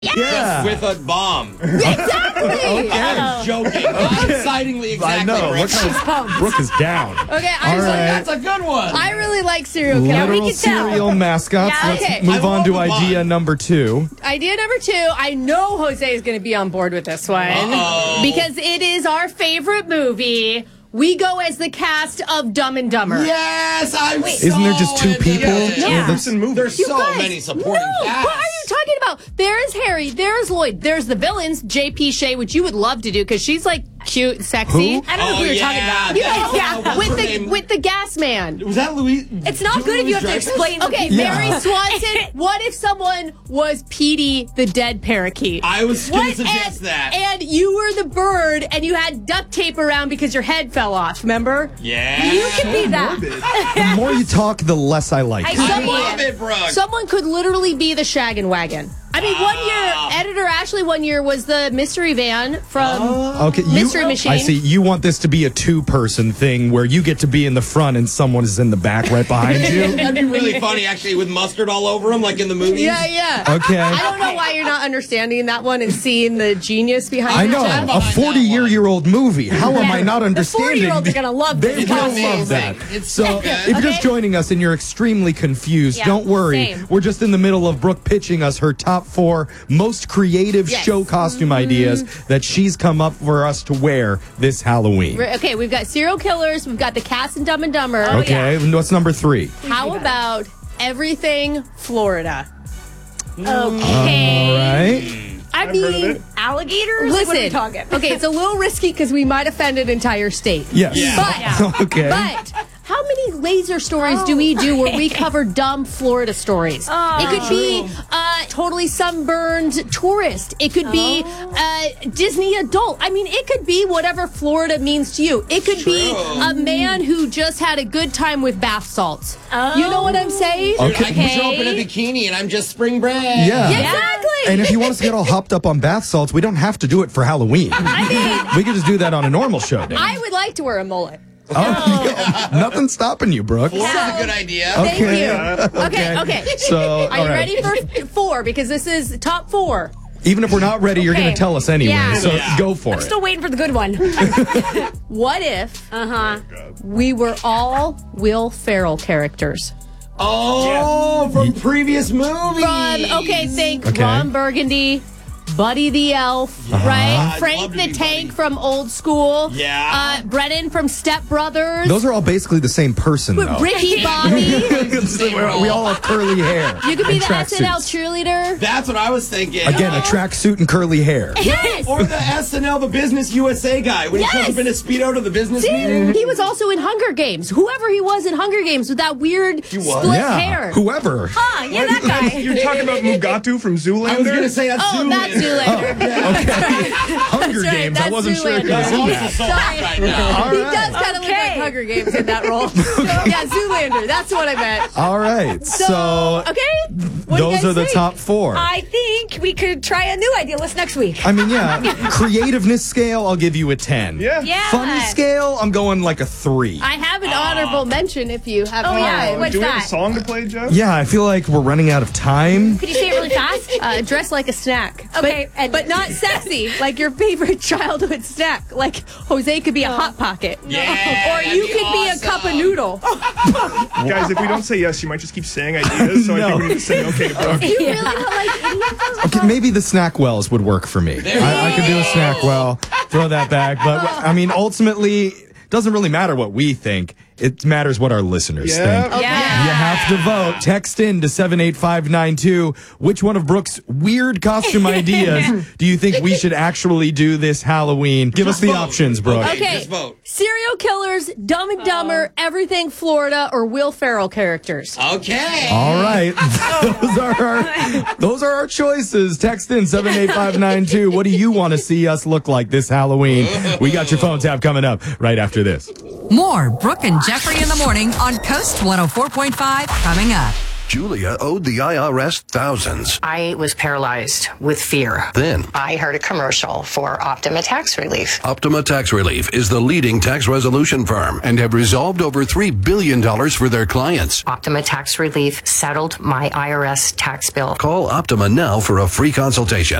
Yeah. With a bomb. Exactly. I was joking. Excitingly, exactly. I know. Brooke is down. Okay, That's a good one. I really like serial killers. Literal cereal mascots. Yeah, Let's okay. move on to I love the idea bun. number 2. Idea number 2. I know Jose is going to be on board with this one because it is our favorite movie. We go as the cast of Dumb and Dumber. Yes, I'm so Isn't there just 2 people? Yeah. This- There's You so guys, many supporting no, cast. what are you talking about? There is Harry, there is Lloyd, there's the villains, JP Shea, which you would love to do because she's like cute and sexy. Who? I don't know who you're talking about. With the gas man. Was that Louise? It's not good if you have to explain. Okay, Yeah. Mary Swanson. What if someone was Petey the dead parakeet? I was going to suggest that. And you were the bird, and you had duct tape around because your head fell off. Remember? Yeah. You can be that. The more you talk, the less I like. I love it, Brooke. Someone could literally be the Shaggin' Wagon. I mean, one year, editor Ashley one year was the mystery van from Okay, Mystery Machine. I see. You want this to be a 2-person thing where you get to be in the front and someone is in the back right behind you. That'd be really funny, actually, with mustard all over him, like in the movies. Yeah. Okay. I don't know why you're not understanding that one and seeing the genius behind I it. know. Jeff. A 40-year-old movie. How am I not understanding? 40-year-olds are gonna love They this will costume. love that. It's So, so good. if you're just joining us and you're extremely confused, Yeah, don't worry. same. We're just in the middle of Brooke pitching us her top 4 most creative Yes. show costume ideas that she's come up for us to wear this Halloween. Okay, we've got serial killers. We've got the cast in Dumb and Dumber. Okay, what's number 3? How about everything Florida? Okay. Right? I mean, Alligators? Like, what are we listen. talking? Okay, it's a little risky because we might offend an entire state. Yes. But, Okay. but how many laser stories do we do where we cover dumb Florida stories? It could be totally sunburned tourist. It could be Disney adult. I mean, it could be whatever Florida means to you. It could be a man who just had a good time with bath salts. You know what I'm saying? Okay. I can show up in a bikini and I'm just spring bread. Yeah. Exactly. And if you want us to get all hopped up on bath salts, we don't have to do it for Halloween. We could just do that on a normal show day. I would like to wear a mullet. Nothing's stopping you, Brooke. Florida's a good idea. Thank Okay. you. Okay. So, Are you all right. ready for 4? Because this is top 4. Even if we're not ready, you're going to tell us anyway. Yeah. So Yeah. go for it. Still waiting for the good one. What if we were all Will Ferrell characters? Oh, from previous movies. Think Okay. Ron Burgundy, Buddy the Elf, right? I'd love Frank to the be Tank Buddy. from Old School. Yeah. Brennan from Step Brothers. Those are all basically the same person, though. Ricky Bobby. we all have curly hair. You could be and the SNL tracksuits. cheerleader. That's what I was thinking. Again, a tracksuit and curly hair. Yes. Or the SNL, the Business USA guy, when he Yes. comes up in a Speedo to the business meeting. He was also in Hunger Games. Whoever he was in Hunger Games with that weird split Yeah. hair. Whoever. Yeah, that guy. You're talking about Mugatu from Zoolander? I was going to say that's Oh, that's Zoolander. Hunger right, Games. I that's wasn't sure. Zoolander. Who Also that? so hot right now. All He right. does kind of look like Okay. Hunger Games in that role. Yeah, Zoolander. That's what I meant. All right. So, Okay. What do you those guys are the think? top 4. I think we could try a new idea list next week. I mean, yeah. Creativeness scale, I'll give you a 10. Yeah. Yeah. Funny scale, I'm going like a 3. I have an honorable mention if you have Oh, time. yeah. What's Do we have a that? song to play, Jeff? Yeah, I feel like we're running out of time. Could you say it really fast? Dress like a snack. Okay, But not sexy, like your favorite childhood snack. Like Jose could be a Hot Pocket. Yeah, Or that'd you be could be a awesome. cup of noodle. Guys, if we don't say yes, you might just keep saying ideas, so I think we need to say okay to Brooke. You really don't like idiots? Okay, maybe the snack wells would work for me. I could do a snack well, throw that back. But I mean, ultimately, it doesn't really matter what we think. It matters what our listeners Yeah. think. Yeah. You have to vote. Text in to 78592. Which one of Brooke's weird costume ideas do you think we should actually do this Halloween? Give us the vote. options, Brooke. Okay. Just vote. Serial killers, Dumb and Dumber, Everything Florida, or Will Ferrell characters. Okay. All right. Those are our choices. Text in 78592. What do you want to see us look like this Halloween? We got your phone tap coming up right after this. More Brooke and Jeffrey in the morning on Coast 104.5 coming up. Julia owed the IRS thousands. I was paralyzed with fear. Then, I heard a commercial for Optima Tax Relief. Optima Tax Relief is the leading tax resolution firm and have resolved over $3 billion for their clients. Optima Tax Relief settled my IRS tax bill. Call Optima now for a free consultation.